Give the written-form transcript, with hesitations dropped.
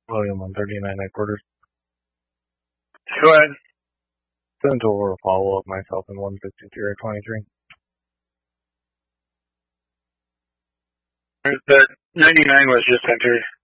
William 139 headquarters. Go ahead. Sent over a follow-up myself in 153 The 99 was just entered.